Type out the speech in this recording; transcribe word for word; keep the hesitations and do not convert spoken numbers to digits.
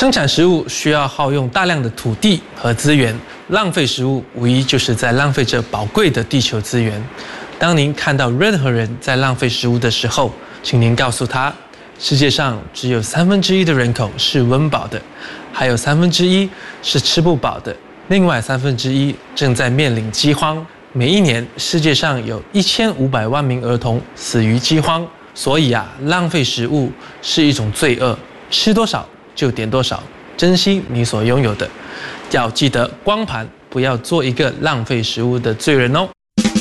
生产食物需要耗用大量的土地和资源，浪费食物无疑就是在浪费着宝贵的地球资源。当您看到任何人在浪费食物的时候，请您告诉他，世界上只有三分之一的人口是温饱的，还有三分之一是吃不饱的，另外三分之一正在面临饥荒。每一年，世界上有一千五百万名儿童死于饥荒。所以啊，浪费食物是一种罪恶，吃多少就点多少，珍惜你所拥有的。要记得光盘，不要做一个浪费食物的罪人哦。